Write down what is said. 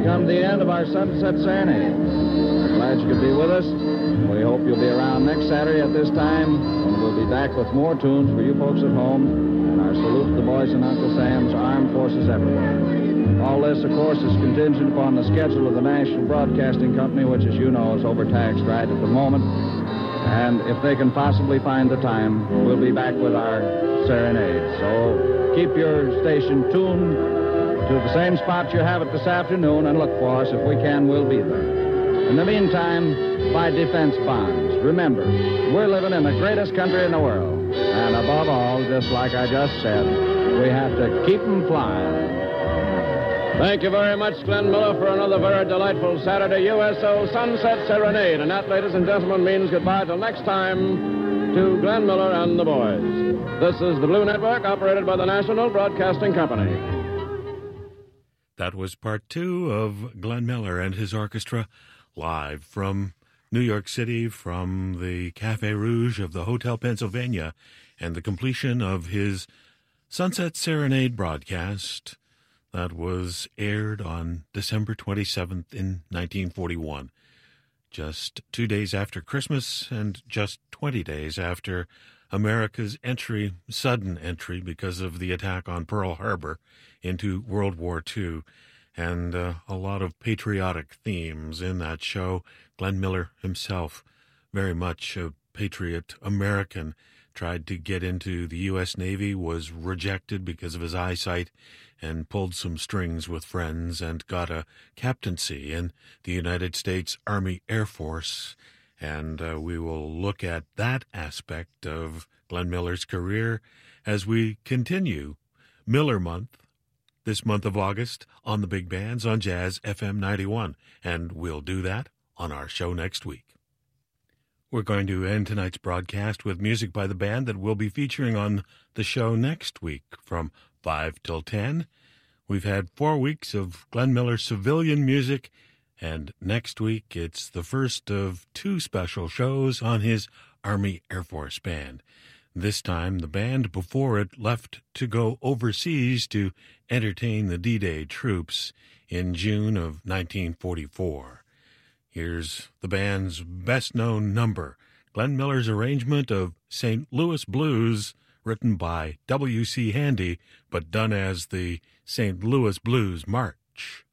we come to the end of our Sunset Serenade. We're glad you could be with us. We hope you'll be around next Saturday at this time, when we'll be back with more tunes for you folks at home, and our salute to the boys in Uncle Sam's Armed Forces everywhere. All this, of course, is contingent upon the schedule of the National Broadcasting Company, which, as you know, is overtaxed right at the moment. And if they can possibly find the time, we'll be back with our serenade. So keep your station tuned to the same spot you have it this afternoon and look for us. If we can, we'll be there. In the meantime, buy defense bonds. Remember, we're living in the greatest country in the world. And above all, just like I just said, we have to keep them flying. Thank you very much, Glenn Miller, for another very delightful Saturday USO Sunset Serenade. And that, ladies and gentlemen, means goodbye till next time to Glenn Miller and the boys. This is the Blue Network, operated by the National Broadcasting Company. That was part two of Glenn Miller and his orchestra, live from New York City, from the Café Rouge of the Hotel Pennsylvania, and the completion of his Sunset Serenade broadcast that was aired on December 27th in 1941, just 2 days after Christmas and just 20 days after America's sudden entry because of the attack on Pearl Harbor into World War II, and a lot of patriotic themes in that show. Glenn Miller himself, very much a patriot American, tried to get into the U.S. Navy, was rejected because of his eyesight, and pulled some strings with friends and got a captaincy in the United States Army Air Force. And we will look at that aspect of Glenn Miller's career as we continue Miller Month, this month of August, on the big bands on Jazz FM 91. And we'll do that on our show next week. We're going to end tonight's broadcast with music by the band that we'll be featuring on the show next week from 5 till 10. We've had 4 weeks of Glenn Miller civilian music, and next week it's the first of 2 special shows on his Army Air Force Band. This time, the band before it left to go overseas to entertain the D-Day troops in June of 1944. Here's the band's best-known number, Glenn Miller's arrangement of St. Louis Blues, written by W.C. Handy, but done as the St. Louis Blues March.